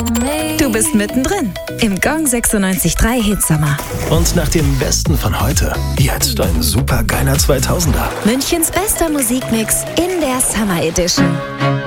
Du bist mittendrin im Gong 96.3 Hitsommer. Und nach dem Besten von heute, jetzt ein supergeiler 2000er. Münchens bester Musikmix in der Summer Edition.